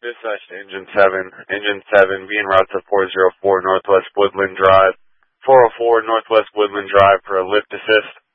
Dispatch to Engine 7. Engine 7, be en route to 404 Northwest Woodland Drive. 404 Northwest Woodland Drive for a lift assist.